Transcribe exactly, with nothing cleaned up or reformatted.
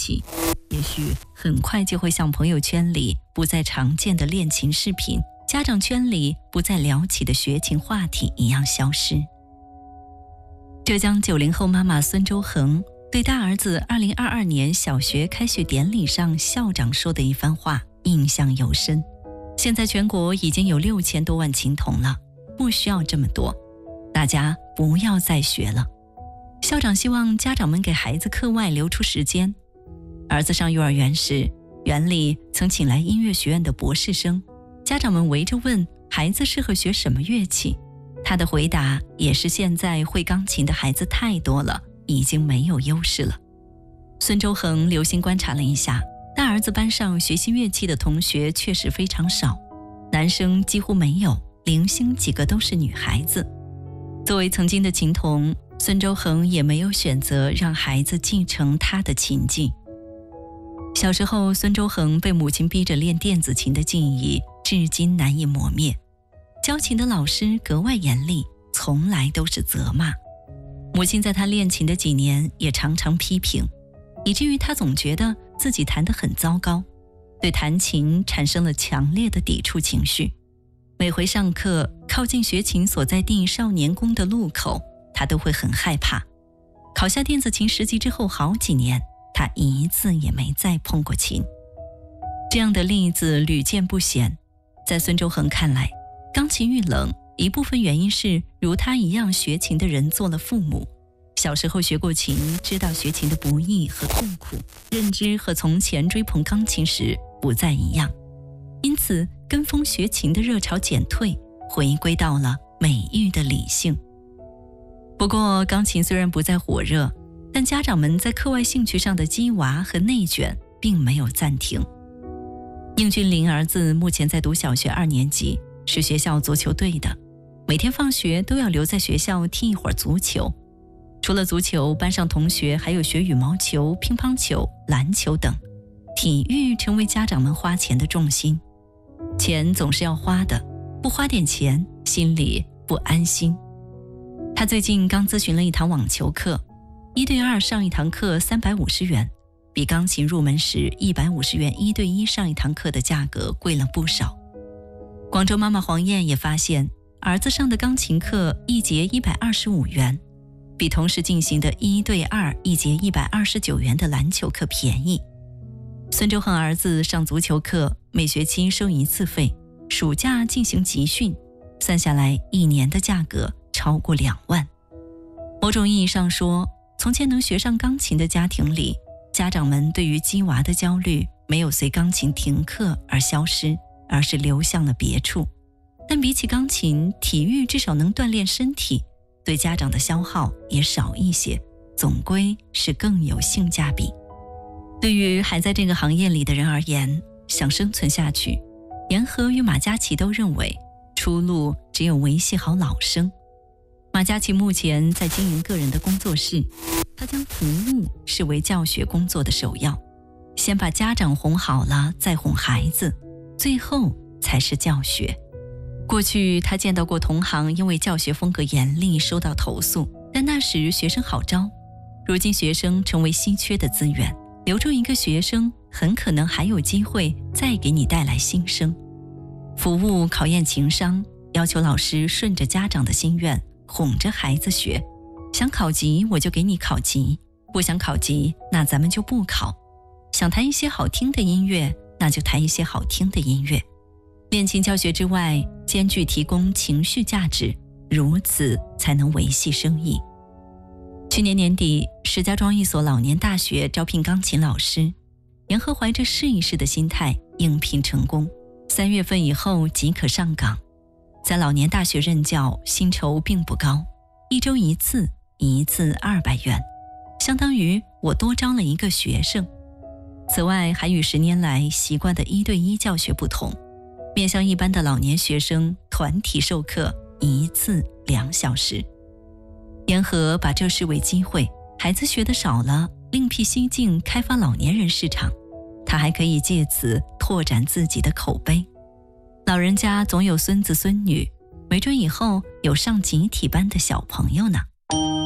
起，也许很快就会像朋友圈里不再常见的恋情视频，家长圈里不再聊起的学情话题一样消失。浙江九零后妈妈孙周恒对大儿子二零二二年小学开学典礼上校长说的一番话印象尤深。现在全国已经有六千多万情童了，不需要这么多，大家不要再学了。校长希望家长们给孩子课外留出时间。儿子上幼儿园时，园里曾请来音乐学院的博士生，家长们围着问孩子适合学什么乐器，他的回答也是现在会钢琴的孩子太多了，已经没有优势了。孙周恒留心观察了一下，大儿子班上学习乐器的同学确实非常少，男生几乎没有，零星几个都是女孩子。作为曾经的琴童，孙周恒也没有选择让孩子继承他的琴技。小时候，孙周恒被母亲逼着练电子琴的记忆至今难以磨灭。教琴的老师格外严厉，从来都是责骂。母亲在他练琴的几年也常常批评，以至于他总觉得自己弹得很糟糕，对弹琴产生了强烈的抵触情绪。每回上课靠近学琴所在地少年宫的路口，他都会很害怕。考下电子琴十级之后好几年，他一次也没再碰过琴。这样的例子屡见不鲜。在孙周恒看来，钢琴遇冷一部分原因是如他一样学琴的人做了父母，小时候学过琴，知道学琴的不易和痛苦，认知和从前追捧钢琴时不再一样，因此跟风学琴的热潮减退，回归到了美育的理性。不过钢琴虽然不再火热，但家长们在课外兴趣上的鸡娃和内卷并没有暂停。应俊林儿子目前在读小学二年级，是学校足球队的，每天放学都要留在学校踢一会儿足球。除了足球，班上同学还有学羽毛球、乒乓球、篮球等，体育成为家长们花钱的重心。钱总是要花的，不花点钱，心里不安心。他最近刚咨询了一堂网球课，一对二上一堂课三百五十元，比钢琴入门时一百五十元一对一上一堂课的价格贵了不少。广州妈妈黄燕也发现，儿子上的钢琴课一节一百二十五元，比同时进行的一对二一节一百二十九元的篮球课便宜。孙周恒儿子上足球课，每学期收一次费，暑假进行集训，算下来一年的价格超过两万。某种意义上说，从前能学上钢琴的家庭里，家长们对于鸡娃的焦虑没有随钢琴停课而消失，而是流向了别处。但比起钢琴，体育至少能锻炼身体，对家长的消耗也少一些，总归是更有性价比。对于还在这个行业里的人而言，想生存下去，严和与马嘉祺都认为出路只有维系好老生。马嘉祺目前在经营个人的工作室，他将服务视为教学工作的首要，先把家长哄好了，再哄孩子，最后才是教学。过去他见到过同行因为教学风格严厉收到投诉，但那时学生好招。如今学生成为稀缺的资源，留住一个学生很可能还有机会再给你带来新生。服务考验情商，要求老师顺着家长的心愿，哄着孩子学。想考级我就给你考级，不想考级那咱们就不考。想弹一些好听的音乐，那就弹一些好听的音乐。练琴教学之外，兼具提供情绪价值，如此才能维系生意。去年年底，石家庄一所老年大学招聘钢琴老师，严和怀着试一试的心态应聘成功，三月份以后即可上岗。在老年大学任教，薪酬并不高，一周一次，一次二百元，相当于我多招了一个学生。此外，还与十年来习惯的一对一教学不同，面向一般的老年学生团体授课，一次两小时。严和把这视为机会，孩子学得少了，另辟蹊径开发老年人市场，他还可以借此拓展自己的口碑。老人家总有孙子孙女，没准以后有上集体班的小朋友呢。